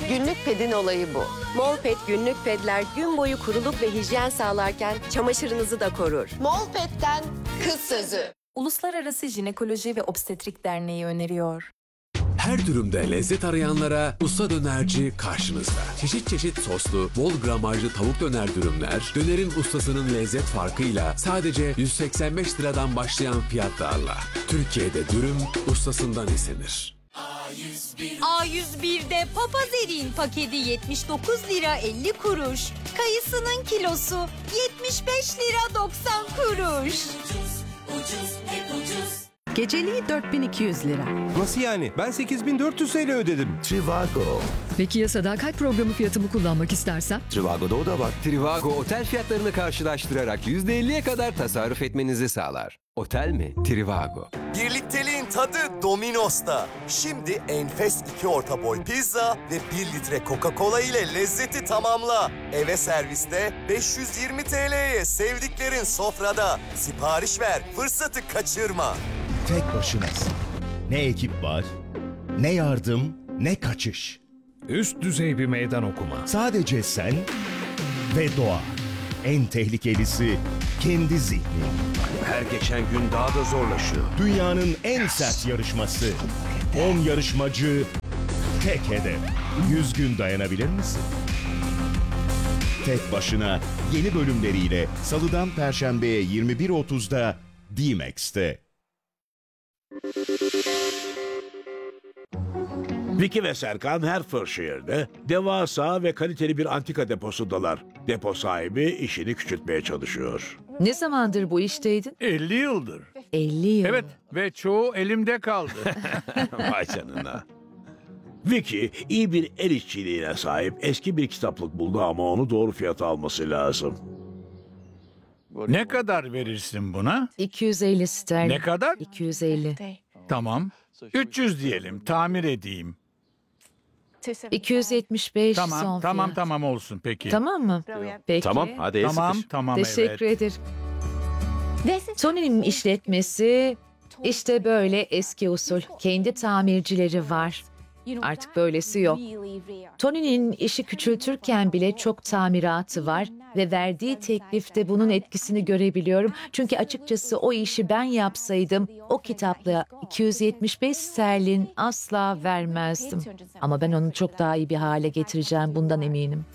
Günlük pedin olayı bu. Molpet günlük pedler gün boyu kuruluk ve hijyen sağlarken çamaşırınızı da korur. Molpet'ten kız sözü. Uluslararası Jinekoloji ve Obstetrik Derneği öneriyor. Her dürümde lezzet arayanlara usta dönerci karşınızda. Çeşit çeşit soslu, bol gramajlı tavuk döner dürümler, dönerin ustasının lezzet farkıyla sadece 185 liradan başlayan fiyatlarla. Türkiye'de dürüm ustasından esinir. A101'de papaz eriğin paketi 79 lira 50 kuruş. Kayısının kilosu 75 lira 90 kuruş. Geceliği 4200 lira. Nasıl yani? Ben 8400 TL ödedim. Trivago. Peki ya sadakat programı fiyatımı kullanmak istersem? Trivago'da o da var. Trivago otel fiyatlarını karşılaştırarak %50'ye kadar tasarruf etmenizi sağlar. Otel mi? Trivago. Birlikteliğin tadı Domino's'ta. Şimdi enfes 2 orta boy pizza ve 1 litre Coca-Cola ile lezzeti tamamla. Eve serviste 520 TL'ye sevdiklerin sofrada. Sipariş ver, fırsatı kaçırma. Tek başınasın. Ne ekip var, ne yardım, ne kaçış. Üst düzey bir meydan okuma. Sadece sen ve doğa. En tehlikelisi kendi zihnin. Her geçen gün daha da zorlaşıyor. Dünyanın en sert yarışması. 10 yarışmacı, tek hedef. 100 gün dayanabilir misin? Tek başına yeni bölümleriyle Salıdan Perşembe'ye 21.30'da D-Max'te. Vicky ve Serkan Hertfordshire'de devasa ve kaliteli bir antika deposundalar. Depo sahibi işini küçültmeye çalışıyor. Ne zamandır bu işteydin? 50 yıldır. 50 yıl. Evet ve çoğu elimde kaldı. Vay canına. Vicky iyi bir el işçiliğine sahip eski bir kitaplık buldu ama onu doğru fiyata alması lazım. Ne kadar verirsin buna? 250 sterlin. Ne kadar? 250. Tamam. 300 diyelim, tamir edeyim. 275 son fiyat. Tamam olsun peki. Tamam mı? Peki. Tamam, hadi el sıkış. Tamam Teşekkür evet. ederim. Tony'nin işletmesi işte böyle eski usul. Kendi tamircileri var. Artık böylesi yok. Tony'nin işi küçültürken bile çok tamiratı var ve verdiği teklifte bunun etkisini görebiliyorum. Çünkü açıkçası o işi ben yapsaydım o kitapla 275 sterlin asla vermezdim. Ama ben onu çok daha iyi bir hale getireceğim, bundan eminim.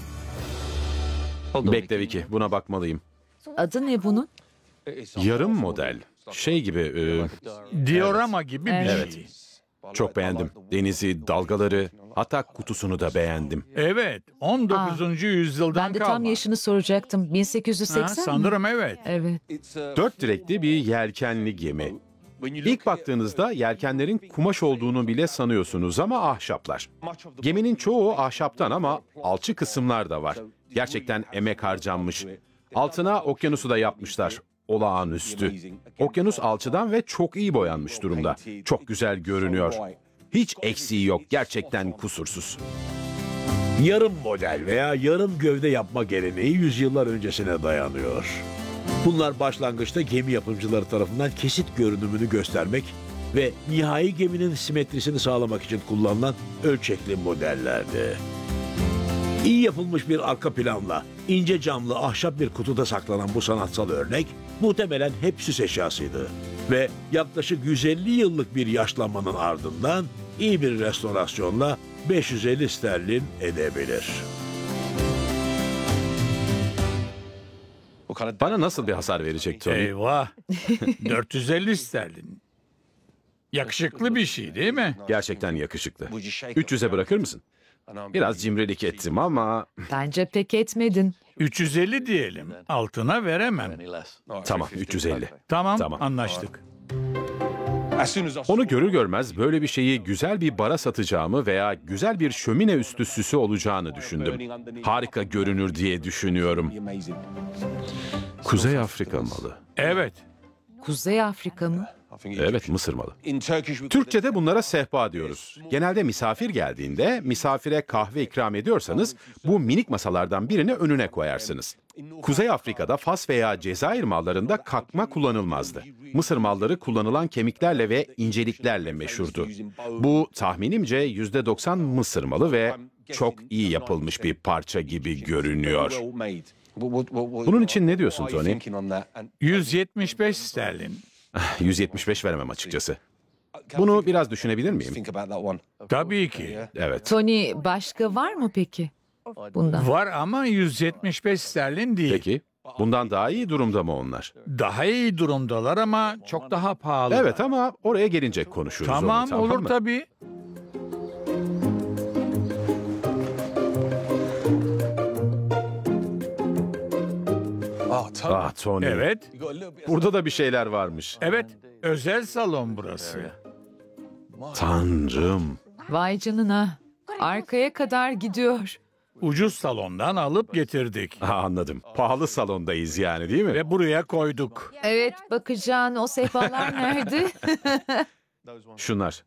Bekle Vicky, buna bakmalıyım. Adı ne bunun? Yarım model. Şey gibi... Diorama gibi bir Evet. şey. Çok beğendim. Denizi, dalgaları, hatta kutusunu da beğendim. Evet, 19. yüzyıldan Ben de kalma. tam yaşını soracaktım. 1880 Ha, mi? sanırım evet. Evet. 4 direkli bir yelkenli gemi. İlk baktığınızda yelkenlerin kumaş olduğunu bile sanıyorsunuz ama ahşaplar. Geminin çoğu ahşaptan ama alçı kısımlar da var. Gerçekten emek harcanmış. Altına okyanusu da yapmışlar. Olağanüstü. Okyanus alçıdan ve çok iyi boyanmış durumda. Çok güzel görünüyor. Hiç eksiği yok. Gerçekten kusursuz. Yarım model veya yarım gövde yapma geleneği yüzyıllar öncesine dayanıyor. Bunlar başlangıçta gemi yapımcıları tarafından kesit görünümünü göstermek ve nihai geminin simetrisini sağlamak için kullanılan ölçekli modellerdi. İyi yapılmış bir arka planla ince camlı ahşap bir kutuda saklanan bu sanatsal örnek muhtemelen hep süs eşyasıydı. Ve yaklaşık 150 yıllık bir yaşlanmanın ardından iyi bir restorasyonla 550 sterlin edebilir. Bana nasıl bir hasar verecek Tony? Eyvah. 450 sterlin. Yakışıklı bir şey değil mi? Gerçekten yakışıklı. 300'e bırakır mısın? Biraz cimrilik ettim ama... Bence pek etmedin. 350 diyelim. Altına veremem. Tamam, 350. Tamam. Anlaştık. Onu görür görmez böyle bir şeyi güzel bir bara satacağımı veya güzel bir şömine üstü süsü olacağını düşündüm. Harika görünür diye düşünüyorum. Kuzey Afrika malı. Evet. Kuzey Afrika mı? Evet, Mısır malı. Türkçe'de bunlara sehpa diyoruz. Genelde misafir geldiğinde misafire kahve ikram ediyorsanız bu minik masalardan birini önüne koyarsınız. Kuzey Afrika'da Fas veya Cezayir mallarında kakma kullanılmazdı. Mısır malları kullanılan kemiklerle ve inceliklerle meşhurdu. Bu tahminimce %90 Mısır malı ve çok iyi yapılmış bir parça gibi görünüyor. Bunun için ne diyorsun Tony? 175 sterlin. 175 veremem açıkçası. Bunu biraz düşünebilir miyim? Tabii ki. Evet. Tony, başka var mı peki? Bundan. Var ama 175 sterlin değil. Peki. Bundan daha iyi durumda mı onlar? Daha iyi durumdalar ama çok daha pahalı. Evet ama oraya gelince konuşuruz Tamam, onu, tamam olur mı? tabii. Ah Tony. Evet. Burada da bir şeyler varmış. Evet. Özel salon burası. Tanrım. Vay canına. Arkaya kadar gidiyor. Ucuz salondan alıp getirdik. Ha, anladım. Pahalı salondayız yani, değil mi? Ve buraya koyduk. Evet, bakacağın o sehpalar nerede? Şunlar.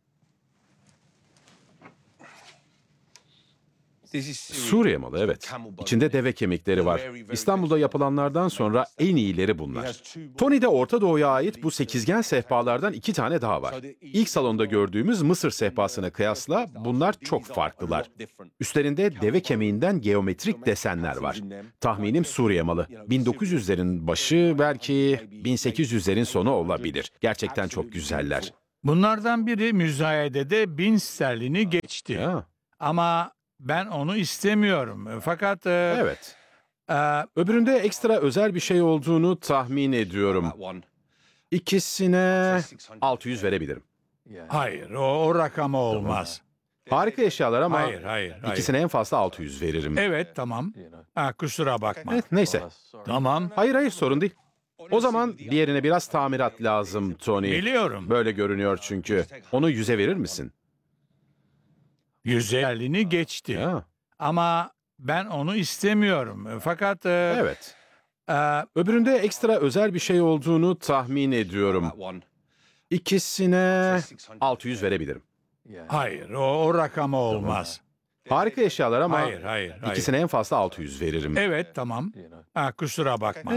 Suriye malı, evet. İçinde deve kemikleri var. İstanbul'da yapılanlardan sonra en iyileri bunlar. Tony'de Orta Doğu'ya ait bu sekizgen sehpalardan 2 tane daha var. İlk salonda gördüğümüz Mısır sehpasına kıyasla bunlar çok farklılar. Üstlerinde deve kemiğinden geometrik desenler var. Tahminim Suriye malı. 1900'lerin başı, belki 1800'lerin sonu olabilir. Gerçekten çok güzeller. Bunlardan biri müzayedede 1000 sterlini geçti. Ya, Ama ben onu istemiyorum. Fakat evet. Öbüründe ekstra özel bir şey olduğunu tahmin ediyorum. İkisine 600 verebilirim. hayır, o rakama olmaz. Harika eşyalar ama Hayır. ikisine en fazla 600 veririm. Evet, tamam. Kusura bakma. Evet, neyse. Tamam. Hayır, sorun değil. O zaman diğerine biraz tamirat lazım Tony. Biliyorum. Böyle görünüyor çünkü. Onu 100'e verir misin? 150'ni geçti. Ya, Ama ben onu istemiyorum. Fakat evet. Öbüründe ekstra özel bir şey olduğunu tahmin ediyorum. İkisine 600 verebilirim. hayır, o rakama olmaz. Harika eşyalar ama Hayır. ikisine en fazla 600 veririm. Evet, tamam. Kusura bakma.